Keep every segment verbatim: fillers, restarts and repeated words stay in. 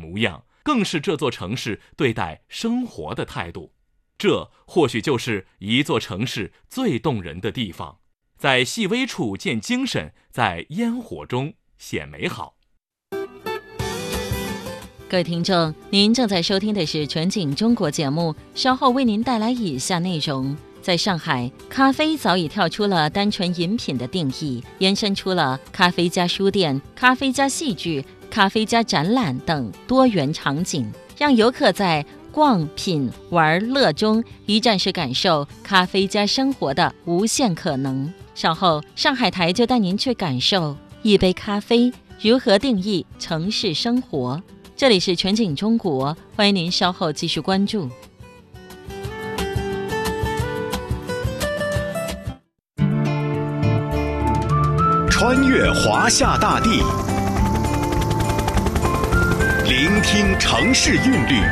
模样，更是这座城市对待生活的态度。这或许就是一座城市最动人的地方，在细微处见精神，在烟火中显美好。 各位听众，您正在收听的是全景中国节目，稍后为您带来以下内容。在上海，咖啡早已跳出了单纯饮品的定义，延伸出了咖啡加书店、咖啡加戏剧、咖啡加展览等多元场景，让游客在逛、品、玩、乐中一站式感受咖啡加生活的无限可能。稍后，上海台就带您去感受一杯咖啡如何定义城市生活。这里是全景中国，欢迎您稍后继续关注。 穿越华夏大地，聆听城市韵律，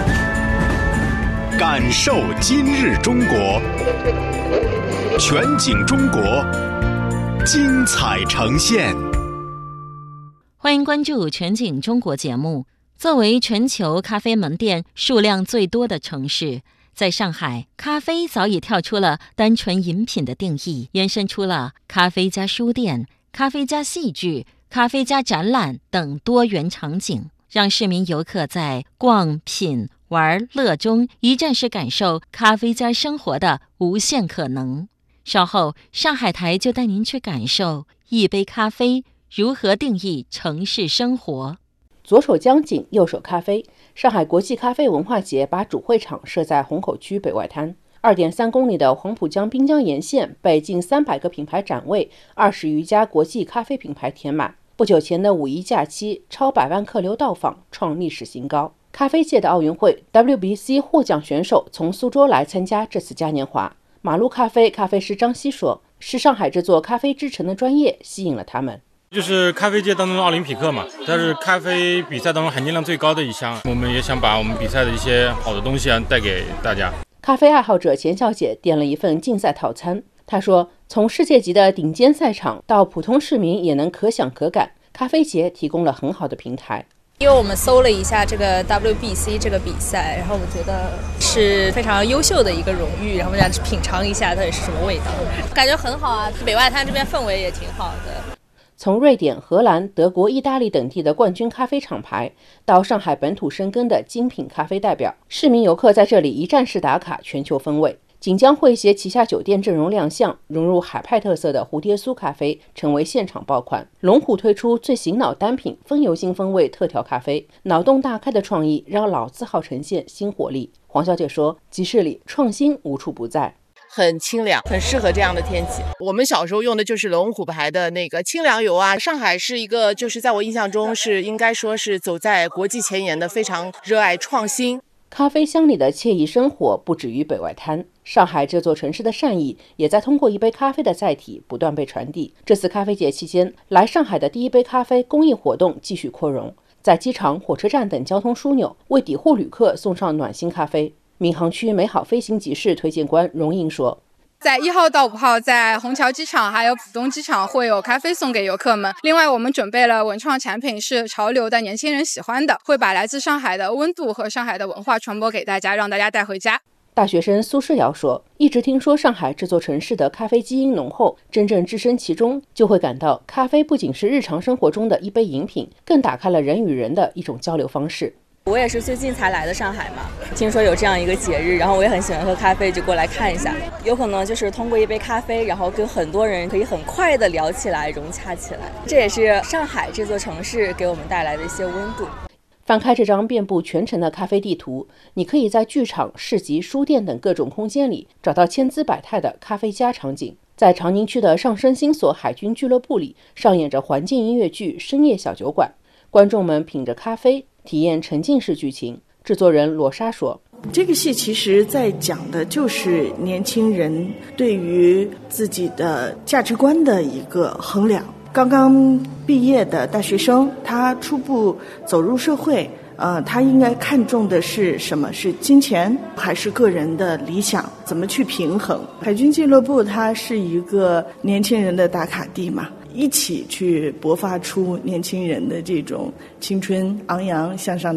感受今日中国。全景中国，精彩呈现。 欢迎关注全景中国节目。作为全球咖啡门店数量最多的城市，在上海，咖啡早已跳出了单纯饮品的定义，延伸出了咖啡加书店、咖啡加戏剧、咖啡加展览等多元场景，让市民游客在逛、品、玩、乐中一站式感受咖啡加生活的无限可能。稍后，上海台就带您去感受一杯咖啡如何定义城市生活。 左手江景，右手咖啡。上海国际咖啡文化节把主会场设在虹口区北外滩， 二点三公里的黄浦江滨江沿线被近三百个品牌展位、二十余家国际咖啡品牌填满。不久前的五一假期，超百万客流到访，创历史新高。咖啡界的奥运会 W B C 获奖选手从苏州来参加这次嘉年华。马路咖啡咖啡师张希说，是上海这座咖啡之城的专业吸引了他们。 就是咖啡界当中的奥林匹克嘛，它是咖啡比赛当中含金量最高的一项，我们也想把我们比赛的一些好的东西啊带给大家。 咖啡爱好者钱小姐点了一份竞赛套餐，她说，从世界级的顶尖赛场到普通市民也能可享可感，咖啡节提供了很好的平台。 因为我们搜了一下这个 W B C 这个比赛，然后我觉得是非常优秀的一个荣誉，然后我想品尝一下到底是什么味道，感觉很好啊。北外滩这边氛围也挺好的。 从瑞典、荷兰、德国、意大利等地的冠军咖啡厂牌，到上海本土深耕的精品咖啡代表，市民游客在这里一站式打卡全球风味。锦江汇协旗下酒店阵容亮相，融入海派特色的蝴蝶酥咖啡成为现场爆款。龙虎推出最醒脑单品风油精风味特调咖啡，脑洞大开的创意让老字号呈现新活力。黄小姐说，集市里创新无处不在， 很清凉，很适合这样的天气。我们小时候用的就是龙虎牌的那个清凉油啊。上海是一个，就是在我印象中是应该说是走在国际前沿的，非常热爱创新。 咖啡香里的惬意生活不止于北外滩，上海这座城市的善意也在通过一杯咖啡的载体不断被传递。这次咖啡节期间，来上海的第一杯咖啡公益活动继续扩容，在机场、火车站等交通枢纽为抵沪旅客送上暖心咖啡。闵行区美好飞行集市推荐官荣英说， 在一号到五号，在虹桥机场还有浦东机场会有咖啡送给游客们。另外，我们准备了文创产品，是潮流的年轻人喜欢的，会把来自上海的温度和上海的文化传播给大家，让大家带回家。 大学生苏世尧说，一直听说上海这座城市的咖啡基因浓厚，真正置身其中，就会感到咖啡不仅是日常生活中的一杯饮品，更打开了人与人的一种交流方式。 我也是最近才来的上海嘛，听说有这样一个节日，然后我也很喜欢喝咖啡，就过来看一下。有可能就是通过一杯咖啡，然后跟很多人可以很快的聊起来，融洽起来。这也是上海这座城市给我们带来的一些温度。 翻开这张遍布全城的咖啡地图，你可以在剧场、市集、书店等各种空间里找到千姿百态的咖啡家场景。在长宁区的上升星所海军俱乐部里，上演着环境音乐剧《深夜小酒馆》，观众们品着咖啡，体验沉浸式剧情。制作人罗莎说， 这个戏其实在讲的就是年轻人对于自己的价值观的一个衡量。刚刚毕业的大学生，他初步走入社会，呃，他应该看重的是什么？是金钱还是个人的理想？怎么去平衡？海军俱乐部它是一个年轻人的打卡地嘛，一起去勃发出年轻人的这种青春昂扬向上